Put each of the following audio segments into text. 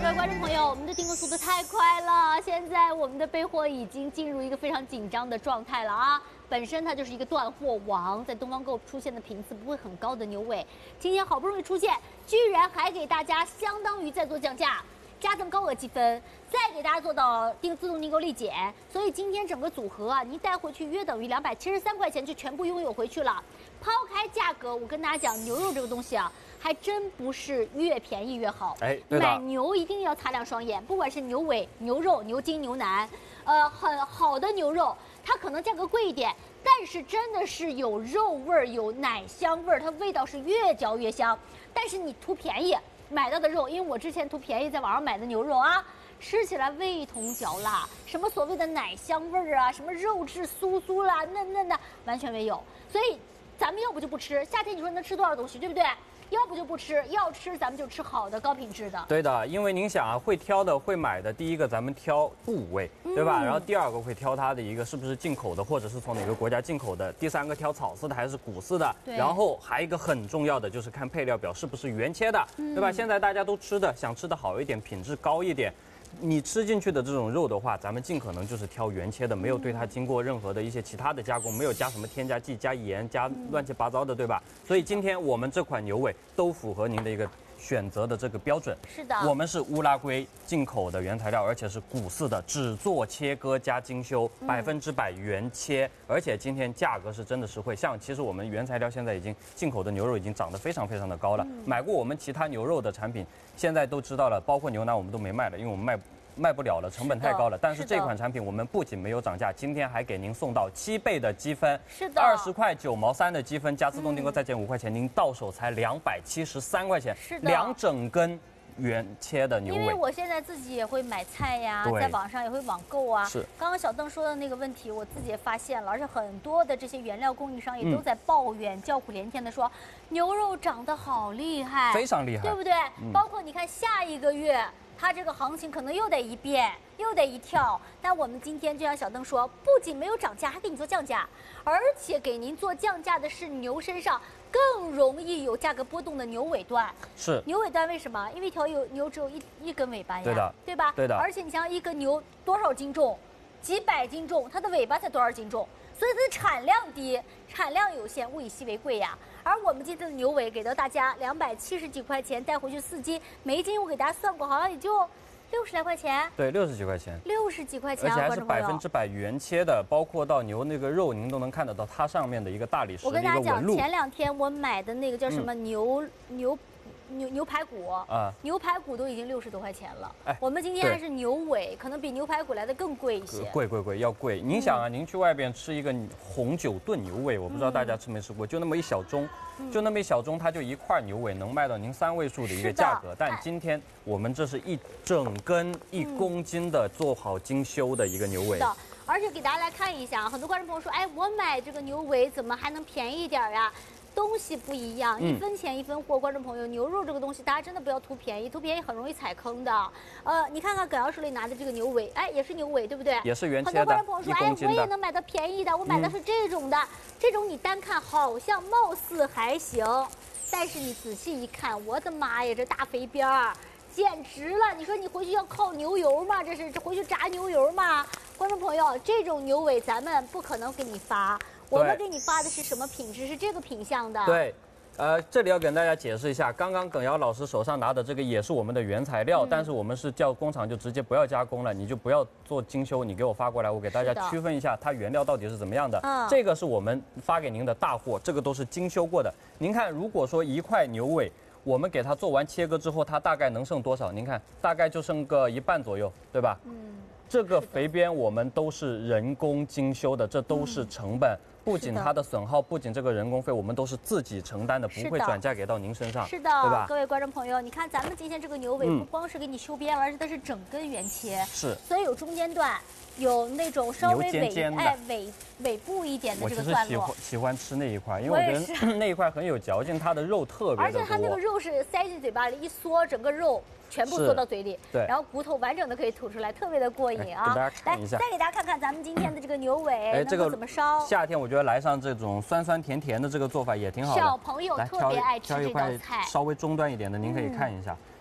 各位观众朋友，我们的订购速度太快了，现在我们的备货已经进入一个非常紧张的状态了啊！本身它就是一个断货王，在东方购出现的频次不会很高的牛尾，今天好不容易出现，居然还给大家相当于在做降价。 加赠高额积分，再给大家做到自动订购立减，所以今天整个组合啊，您带回去约等于273块钱就全部拥有回去了。抛开价格，我跟大家讲，牛肉这个东西啊，还真不是越便宜越好。 哎，对的。 买牛一定要擦亮双眼，不管是牛尾、牛肉、牛筋、牛腩，很好的牛肉，它可能价格贵一点，但是真的是有肉味儿、有奶香味儿，它味道是越嚼越香。但是你图便宜。 买到的肉，因为我之前图便宜在网上买的牛肉啊，吃起来味同嚼蜡，什么所谓的奶香味儿啊，什么肉质酥酥啦、嫩嫩的，完全没有。所以咱们要不就不吃，夏天你说能吃多少东西，对不对？要不就不吃，要吃咱们就吃好的、高品质的。 对的，因为您想啊，会挑的、会买的，第一个咱们挑部位，对吧？然后第二个会挑它的一个是不是进口的，或者是从哪个国家进口的。第三个挑草饲的还是谷饲的。然后还有一个很重要的就是看配料表是不是原切的，对吧？现在大家都吃的想吃的好一点，品质高一点。 你吃进去的这种肉的话，咱们尽可能就是挑原切的，没有对它经过任何的一些其他的加工，没有加什么添加剂、加盐、加乱七八糟的，对吧？所以今天我们这款牛尾都符合您的一个选择的这个标准。 是的， 我们是乌拉圭进口的原材料，而且是谷饲的，只做切割加精修，100%原切，而且今天价格是真的实惠。像其实我们原材料现在已经进口的牛肉已经涨得非常非常的高了，买过我们其他牛肉的产品。 现在都知道了，包括牛腩我们都没卖了，因为我们卖不了了，成本太高了。但是这款产品我们不仅没有涨价，今天还给您送到7倍的积分， 是的 ，20块9毛3的积分加自动订购再减5块钱，您到手才273块钱， 是的 2整根。 原切的牛尾， 因为我现在自己也会买菜呀，在网上也会网购啊。 是。 刚刚小邓说的那个问题，我自己也发现了，而且很多的这些原料供应商也都在抱怨，叫苦连天的说，牛肉涨得好厉害， 非常厉害， 对不对？包括你看下一个月。 它这个行情可能又得一变，又得一跳。但我们今天就像小邓说，不仅没有涨价，还给你做降价，而且给您做降价的是牛身上更容易有价格波动的牛尾段。是牛尾段为什么？因为一条牛只有一根尾巴呀， 对的， 对吧？ 对的。 而且你想想，一个牛多少斤重？几百斤重，它的尾巴才多少斤重？ 所以它的产量低，产量有限，物以稀为贵呀。而我们今天的牛尾给到大家270几块钱，带回去4斤，每一斤我给大家算过，好像也就60来块钱。对，60几块钱。60几块钱， 而且还是100%原切的，包括到牛那个肉，您都能看得到它上面的一个大理石的一个纹路。 我跟大家讲，前2天我买的那个叫什么牛排骨啊，牛排骨都已经60多块钱了。哎，我们今天还是牛尾，可能比牛排骨来的更贵一些。 贵，要贵。您想啊，您去外边吃一个红酒炖牛尾，我不知道大家吃没吃过，就那么一小盅，就那么一小盅，它就一块牛尾能卖到您3位数的一个价格。但今天我们这是一整根1公斤的做好精修的一个牛尾。 而且给大家来看一下啊，很多观众朋友说，哎，我买这个牛尾怎么还能便宜一点呀？ 东西不一样，1分钱1分货。观众朋友，牛肉这个东西，大家真的不要图便宜，图便宜很容易踩坑的。你看看耿瑶手里拿的这个牛尾，哎，也是牛尾，对不对？ 也是原切的。 很多观众朋友说，哎，我也能买到便宜的，我买的是这种的。这种你单看好像貌似还行，但是你仔细一看，我的妈呀，这大肥膘儿，简直了！你说你回去要靠牛油吗？这回去炸牛油吗？观众朋友，这种牛尾咱们不可能给你发。 我们给你发的是什么品质？是这个品相的。 对，这里要跟大家解释一下，刚刚耿瑶老师手上拿的这个也是我们的原材料，但是我们是叫工厂就直接不要加工了，你就不要做精修，你给我发过来，我给大家区分一下它原料到底是怎么样的。这个是我们发给您的大货，这个都是精修过的。您看，如果说一块牛尾，我们给它做完切割之后，它大概能剩多少？您看，大概就剩个1半左右，对吧？这个肥边我们都是人工精修的，这都是成本。不仅它的损耗，不仅这个人工费，我们都是自己承担的，不会转嫁给到您身上。 是的，对吧？各位观众朋友，你看咱们今天这个牛尾不光是给你修边，而且它是整根原切， 是， 所以有中间段。 有那种稍微尾部一点的这个段落， 我其实喜欢吃那一块，因为我觉得那一块很有嚼劲，它的肉特别的多， 而且它那个肉是塞进嘴巴里一缩，整个肉全部缩到嘴里， 对， 然后骨头完整的可以吐出来，特别的过瘾啊！ 来，再给大家看看咱们今天的这个牛尾能够怎么烧。 夏天我觉得来上这种酸酸甜甜的这个做法也挺好的， 小朋友特别爱吃这道菜， 稍微中端一点的您可以看一下。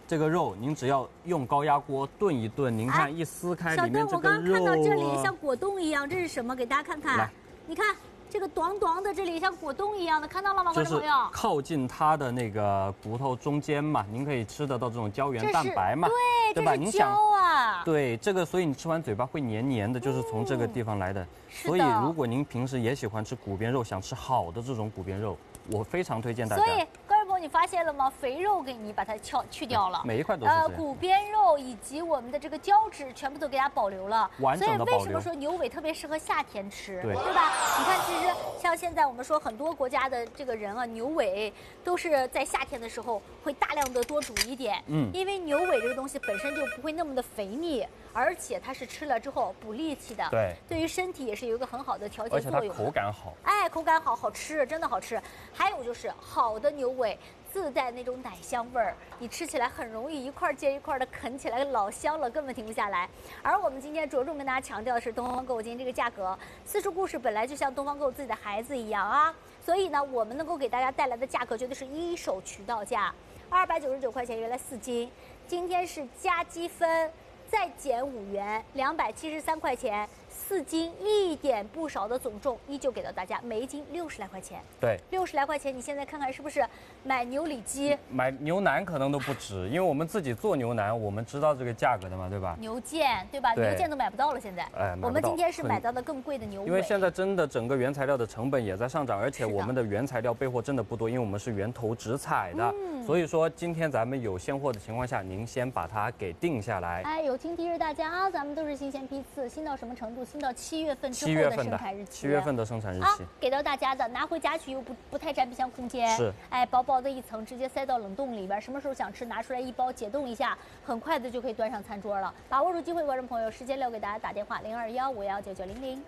这个肉您只要用高压锅炖一炖，您看一撕开里面这个肉， 小邓，我刚刚看到这里像果冻一样，这是什么？给大家看看来， 你看。这个短短的这里像果冻一样的，看到了吗，观众朋友？ 就是靠近它的那个骨头中间嘛，您可以吃得到这种胶原蛋白嘛， 对吧？ 您想啊， 对这个，所以你吃完嘴巴会黏黏的，就是从这个地方来的。所以如果您平时也喜欢吃骨边肉，想吃好的这种骨边肉，我非常推荐大家。 所以观众朋友，你发现了吗？肥肉给你把它去掉了， 每一块都是这样。 骨边肉以及我们的这个胶质全部都给它保留了， 完整的保留。 所以为什么说牛尾特别适合夏天吃， 对吧？你看，其实像现在我们说很多国家的这个人啊，牛尾都是在夏天的时候会大量的多煮一点，因为牛尾这个东西本身就不会那么的肥腻，而且它是吃了之后补力气的，对于身体也是有一个很好的调节作用， 而且它口感好， 口感好，好吃，真的好吃。还有就是好的牛尾自带那种奶香味儿，你吃起来很容易一块接一块的啃起来，老香了，根本停不下来。而我们今天着重跟大家强调的是东方购物今天这个价格，私塾故事本来就像东方购物自己的孩子一样啊，所以呢，我们能够给大家带来的价格绝对是一手渠道价，299块钱原来4斤，今天是加积分再减5元，273块钱。4斤一点不少的总重，依旧给到大家，每一斤60来块钱。 对 ，60来块钱，你现在看看是不是买牛里脊、 买牛腩可能都不止，因为我们自己做牛腩，我们知道这个价格的嘛，对吧？ 牛腱，对吧？牛腱都买不到了，现在。我们今天是买到的更贵的牛尾。 因为现在真的整个原材料的成本也在上涨，而且我们的原材料备货真的不多，因为我们是源头直采的，所以说今天咱们有现货的情况下，您先把它给定下来。 有听提示大家啊，咱们都是新鲜批次，新到什么程度？新到7月份之后的生产日期。7 月份的生产日期。 给到大家的，拿回家去又不太占冰箱空间。 是。 薄薄的一层，直接塞到冷冻里边，什么时候想吃拿出来一包解冻一下，很快的就可以端上餐桌了。把握住机会，观众朋友，时间留给大家打电话0215199900。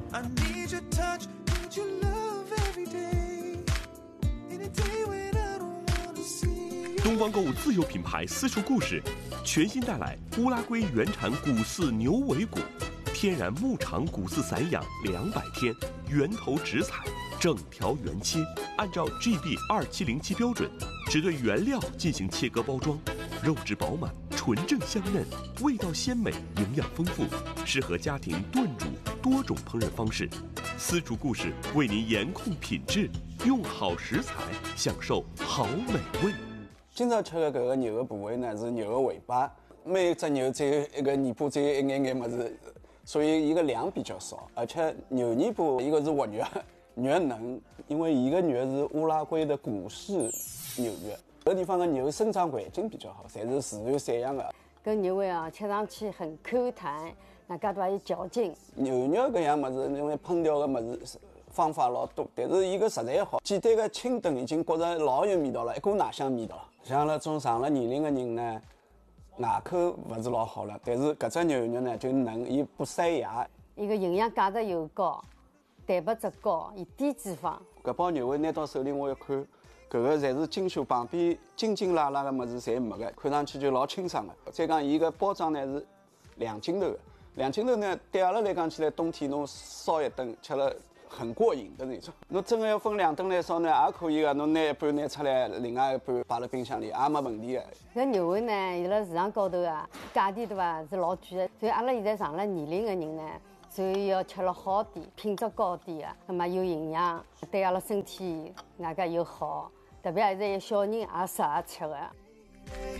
东方购物自有品牌私塾故事，全新带来乌拉圭原产骨饲牛尾骨，天然牧场骨饲散养200天，源头直采，整条原切，按照 GB2707标准，只对原料进行切割包装，肉质饱满，纯正香嫩，味道鲜美，营养丰富，适合家庭炖煮多种烹饪方式。私塾故事为您严控品质，用好食材，享受好美味。 今朝吃的搿个牛的部位呢是牛的尾巴，每只牛只有一个尾巴，只有一眼眼么子，所以伊个量比较少。而且牛尾巴一个是活肉，肉嫩，因为伊个肉是乌拉圭的骨饲牛肉，这个地方的牛生长环境比较好，侪是自然散养的。 搿牛尾啊，吃上去很 Q 弹，那家都还有嚼劲。 牛肉搿样么子，因为烹调的么子方法老多，但是伊个食材好，简单的清炖已经觉着老有味道了，一股奶香味道。像那种上了年龄的人呢，牙口不是老好了，但是搿只牛肉呢就嫩，伊不塞牙。 伊个营养价值又高，蛋白质高，伊低脂肪。 搿包牛尾拿到手里，我一看，搿个侪是精修，旁边筋筋拉拉的么子侪没个，看上去就老清爽的。再讲伊个包装呢是2斤头的，2斤头呢对阿拉来讲起来，冬天侬烧一顿吃了。很过瘾的那种，侬真的要分2顿来烧呢，也可以的。侬拿一半拿出来，另外一半摆辣冰箱里，也没问题的。 搿牛尾呢，伊辣市场高头啊，价钿对伐是老贵的，所以阿拉现在上了年龄的人呢，所以要吃了好点，品质高点的，那么有营养，对阿拉身体外加又好，特别现在有小人也适合吃的。